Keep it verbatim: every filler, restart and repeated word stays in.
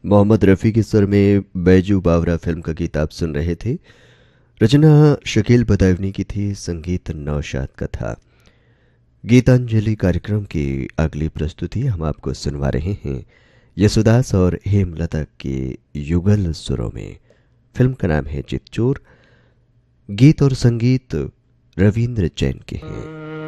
मोहम्मद रफ़ी के स्वर में बैजू बावरा फिल्म का गीत आप सुन रहे थे। रचना शकील बदायूंनी की थी, संगीत नौशाद का था। गीतांजलि कार्यक्रम की अगली प्रस्तुति हम आपको सुनवा रहे हैं यशोदास और हेमलता के युगल सुरों में। फिल्म का नाम है चितचोर। गीत और संगीत रविंद्र जैन के हैं।